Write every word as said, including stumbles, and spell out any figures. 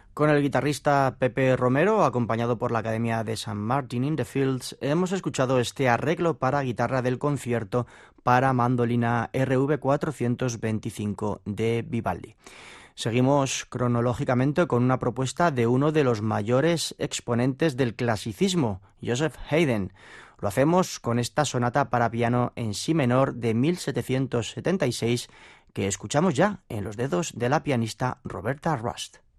Con el guitarrista Pepe Romero, acompañado por la Academia de Saint Martin in the Fields, hemos escuchado este arreglo para guitarra del concierto para mandolina R V cuatrocientos veinticinco de Vivaldi. Seguimos cronológicamente con una propuesta de uno de los mayores exponentes del clasicismo, Joseph Haydn. Lo hacemos con esta sonata para piano en si menor de mil setecientos setenta y seis que escuchamos ya en los dedos de la pianista Roberta Rust.